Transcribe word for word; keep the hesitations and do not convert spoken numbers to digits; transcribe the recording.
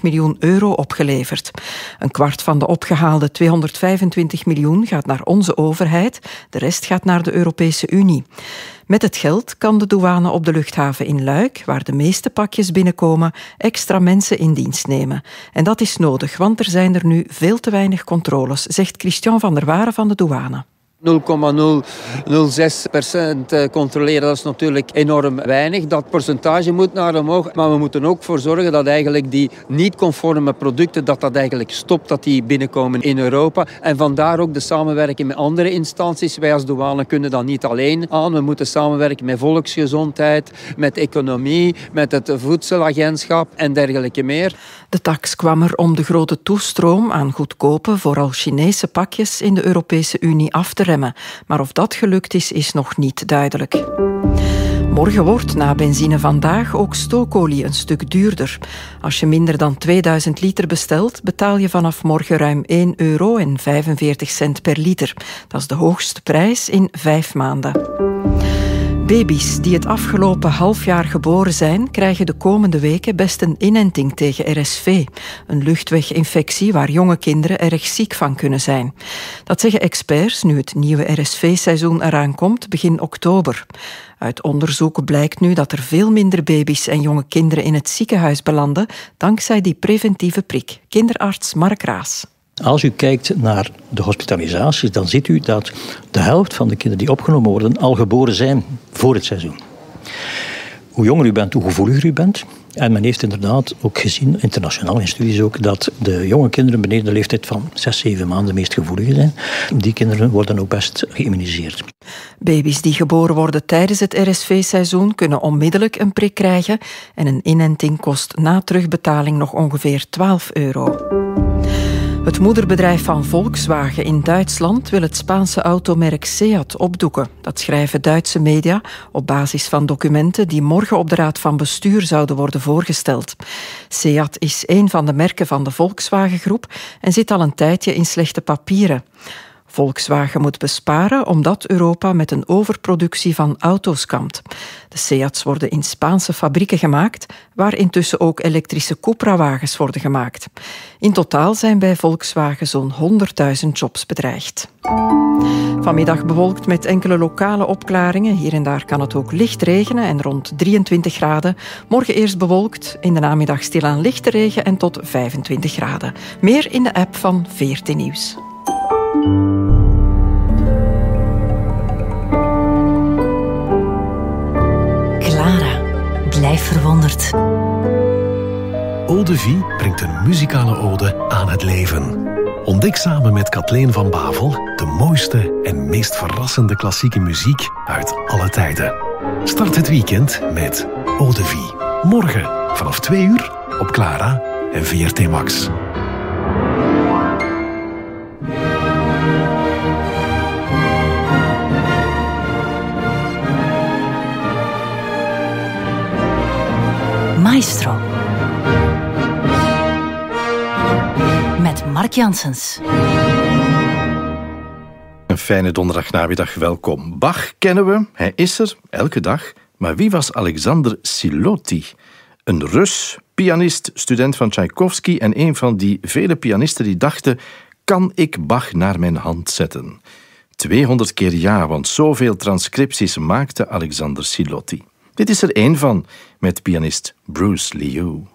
miljoen euro opgeleverd. Een kwart van de opgehaalde tweehonderdvijfentwintig miljoen gaat naar onze overheid, de rest gaat naar de Europese Unie. Met het geld kan de douane op de luchthaven in Luik, waar de meeste pakjes binnenkomen, extra mensen in dienst nemen. En dat is nodig, want er zijn er nu veel te weinig controles, zegt Christian van der Waren van de douane. nul komma nul nul zes procent controleren, dat is natuurlijk enorm weinig. Dat percentage moet naar omhoog, maar we moeten ook voor zorgen dat eigenlijk die niet-conforme producten, dat dat eigenlijk stopt, dat die binnenkomen in Europa. En vandaar ook de samenwerking met andere instanties. Wij als douane kunnen dat niet alleen aan. We moeten samenwerken met volksgezondheid, met economie, met het voedselagentschap en dergelijke meer. De tax kwam er om de grote toestroom aan goedkope, vooral Chinese pakjes in de Europese Unie af te remmen. Maar of dat gelukt is, is nog niet duidelijk. Morgen wordt na benzine vandaag ook stookolie een stuk duurder. Als je minder dan tweeduizend liter bestelt, betaal je vanaf morgen ruim één euro en vijfenveertig cent per liter. Dat is de hoogste prijs in vijf maanden. Baby's die het afgelopen half jaar geboren zijn, krijgen de komende weken best een inenting tegen R S V. Een luchtweginfectie waar jonge kinderen erg ziek van kunnen zijn. Dat zeggen experts nu het nieuwe R S V-seizoen eraan komt, begin oktober. Uit onderzoeken blijkt nu dat er veel minder baby's en jonge kinderen in het ziekenhuis belanden, dankzij die preventieve prik. Kinderarts Mark Raas. Als u kijkt naar de hospitalisaties, dan ziet u dat de helft van de kinderen die opgenomen worden al geboren zijn voor het seizoen. Hoe jonger u bent, hoe gevoeliger u bent. En men heeft inderdaad ook gezien, internationaal in studies ook, dat de jonge kinderen beneden de leeftijd van zes, zeven maanden de meest gevoelige zijn. Die kinderen worden ook best geïmmuniseerd. Baby's die geboren worden tijdens het R S V-seizoen kunnen onmiddellijk een prik krijgen en een inenting kost na terugbetaling nog ongeveer twaalf euro. Het moederbedrijf van Volkswagen in Duitsland wil het Spaanse automerk Seat opdoeken. Dat schrijven Duitse media op basis van documenten die morgen op de Raad van Bestuur zouden worden voorgesteld. Seat is een van de merken van de Volkswagen-groep en zit al een tijdje in slechte papieren. Volkswagen moet besparen omdat Europa met een overproductie van auto's kampt. De Seats worden in Spaanse fabrieken gemaakt, waar intussen ook elektrische Cupra-wagens worden gemaakt. In totaal zijn bij Volkswagen zo'n honderdduizend jobs bedreigd. Vanmiddag bewolkt met enkele lokale opklaringen. Hier en daar kan het ook licht regenen en rond drieëntwintig graden. Morgen eerst bewolkt, in de namiddag stilaan lichte regen en tot vijfentwintig graden. Meer in de app van veertien Nieuws. Clara, blijf verwonderd. Eau de Vie brengt een muzikale ode aan het leven. Ontdek samen met Kathleen van Bavel de mooiste en meest verrassende klassieke muziek uit alle tijden. Start het weekend met Eau de Vie. Morgen vanaf twee uur op Clara en V R T Max. Maestro. Met Mark Janssens. Een fijne donderdagnamiddag, welkom. Bach kennen we, hij is er, elke dag. Maar wie was Alexander Siloti? Een Rus, pianist, student van Tchaikovsky en een van die vele pianisten die dachten: kan ik Bach naar mijn hand zetten? tweehonderd keer ja, want zoveel transcripties maakte Alexander Siloti. Dit is er één van, met pianist Bruce Liu.